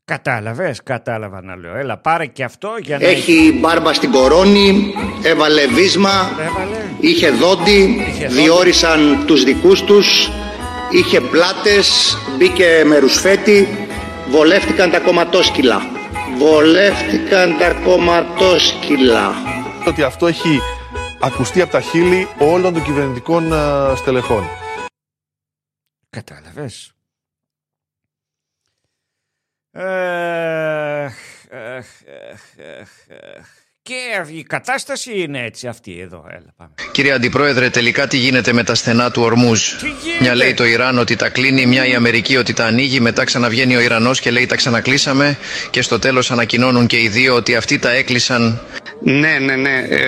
Κατάλαβα να λέω. Έλα, πάρε και αυτό για να... Έχει μπάρμπα στην κορώνη, έβαλε βίσμα, είχε δόντι, διόρισαν τους δικούς τους, είχε πλάτες, μπήκε με ρουσφέτη, βολεύτηκαν τα κομματόσκυλα. Ότι αυτό έχει ακουστεί από τα χείλη όλων των κυβερνητικών στελεχών. Κατάλαβες. Και η κατάσταση είναι έτσι αυτή εδώ. Έλα, πάμε. Κύριε Αντιπρόεδρε, τελικά τι γίνεται με τα στενά του Ορμούζ? Μια λέει το Ιράν ότι τα κλείνει, μια η Αμερική ότι τα ανοίγει, μετά ξαναβγαίνει ο Ιρανός και λέει τα ξανακλείσαμε και στο τέλος ανακοινώνουν και οι δύο ότι αυτοί τα έκλεισαν. Ναι.